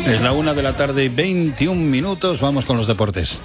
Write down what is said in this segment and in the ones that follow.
Es la 1:21 PM. Vamos con los deportes.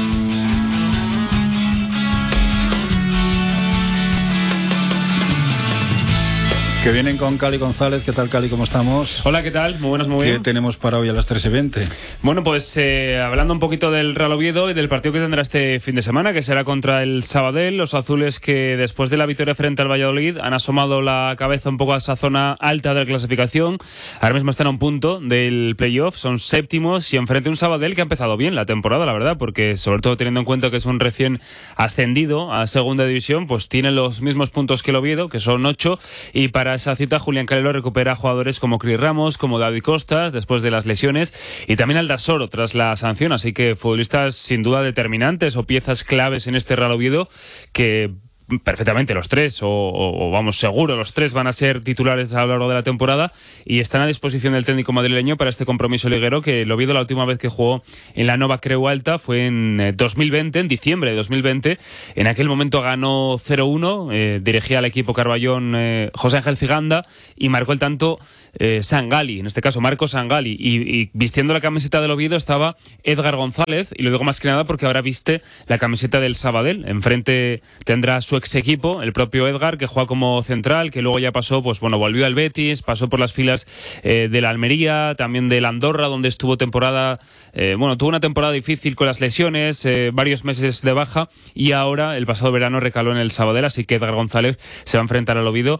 Que vienen con Cali González. ¿Qué tal, Cali? ¿Cómo estamos? Hola, ¿qué tal? Muy buenas, muy bien. ¿Qué tenemos para hoy a las 13:20? Bueno, pues hablando un poquito del Real Oviedo y del partido que tendrá este fin de semana, que será contra el Sabadell, los azules que después de la victoria frente al Valladolid han asomado la cabeza un poco a esa zona alta de la clasificación. Ahora mismo están a un punto del playoff, son séptimos y enfrente un Sabadell que ha empezado bien la temporada, la verdad, porque sobre todo teniendo en cuenta que es un recién ascendido a segunda división, pues tiene los mismos puntos que el Oviedo, que son 8, y para esa cita Julián Calero recupera jugadores como Cris Ramos, como David Costas después de las lesiones, y también Aldasoro tras la sanción, así que futbolistas sin duda determinantes o piezas claves en este Real Oviedo que perfectamente los tres, o vamos, seguro los tres van a ser titulares a lo largo de la temporada y están a disposición del técnico madrileño para este compromiso liguero, que el Oviedo la última vez que jugó en la Nova Creu Alta fue en 2020, en diciembre de 2020. En aquel momento ganó 0-1, dirigía al equipo Carballón José Ángel Ciganda y marcó el tanto Sangali, en este caso Marco Sangali, y vistiendo la camiseta del Oviedo estaba Edgar González, y lo digo más que nada porque ahora viste la camiseta del Sabadell. Enfrente tendrá su ex equipo, el propio Edgar, que juega como central, que luego ya pasó, pues bueno, volvió al Betis, pasó por las filas de la Almería, también de la Andorra, donde estuvo temporada, tuvo una temporada difícil con las lesiones, varios meses de baja, y ahora el pasado verano recaló en el Sabadell, así que Edgar González se va a enfrentar al Oviedo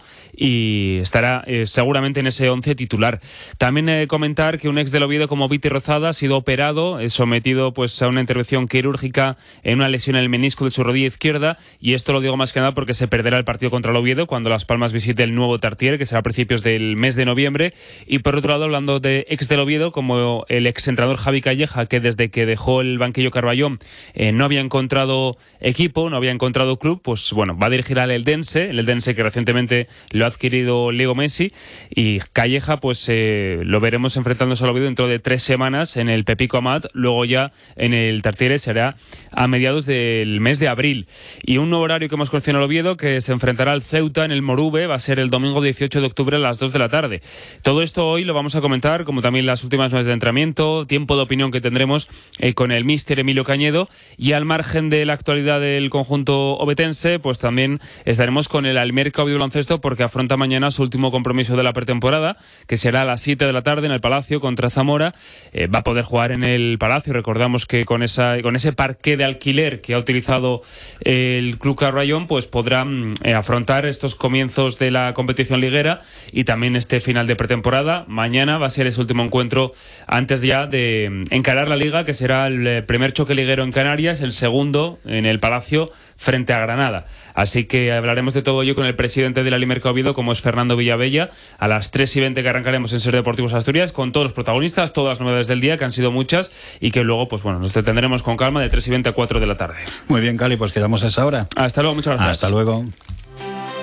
y estará seguramente en ese 11 titular. También comentar que un ex del Oviedo como Viti Rozada ha sido operado, sometido pues a una intervención quirúrgica en una lesión en el menisco de su rodilla izquierda, y esto lo digo más que nada porque se perderá el partido contra el Oviedo cuando Las Palmas visite el nuevo Tartiere, que será a principios del mes de noviembre. Y por otro lado, hablando de ex del Oviedo, como el ex entrenador Javi Calleja, que desde que dejó el banquillo Carballón no había encontrado equipo, no había encontrado club, pues bueno, va a dirigir al Eldense que recientemente lo ha adquirido Leo Messi, y Calleja pues lo veremos enfrentándose al Oviedo dentro de 3 semanas en el Pepico Amat. Luego ya en el Tartiere será a mediados del mes de abril. Y un nuevo horario que hemos conocido en el Oviedo, que se enfrentará al Ceuta en el Moruve, va a ser el domingo 18 de octubre a las 2 de la tarde. Todo esto hoy lo vamos a comentar, como también las últimas noches de entrenamiento, tiempo de opinión que tendremos con el míster Emilio Cañedo, y al margen de la actualidad del conjunto ovetense, pues también estaremos con el Almerca Oviedo Baloncesto, porque afronta mañana su último compromiso de la pretemporada, que será a las 7 de la tarde en el Palacio contra Zamora. Va a poder jugar en el Palacio. Recordamos que con ese parqué de alquiler que ha utilizado el Club Carballón, pues podrán afrontar estos comienzos de la competición liguera y también este final de pretemporada. Mañana va a ser ese último encuentro antes ya de encarar la Liga, que será el primer choque liguero en Canarias, el segundo en el Palacio frente a Granada. Así que hablaremos de todo ello con el presidente del Alimerca Oviedo, como es Fernando Villavella, a las 3:20 que arrancaremos en Ser Deportivos Asturias, con todos los protagonistas, todas las novedades del día, que han sido muchas, y que luego pues bueno, nos detendremos con calma de 3:20 a 4 de la tarde. Muy bien, Cali, pues quedamos a esa hora. Hasta luego, muchas gracias. Hasta luego.